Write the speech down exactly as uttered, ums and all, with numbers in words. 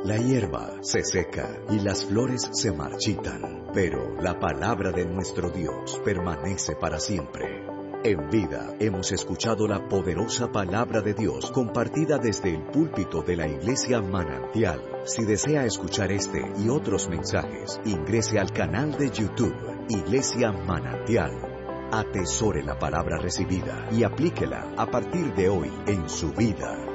La hierba se seca y las flores se marchitan, pero la palabra de nuestro Dios permanece para siempre. En vida hemos escuchado la poderosa palabra de Dios compartida desde el púlpito de la Iglesia Manantial. Si desea escuchar este y otros mensajes, ingrese al canal de YouTube Iglesia Manantial. Atesore la palabra recibida y aplíquela a partir de hoy en su vida.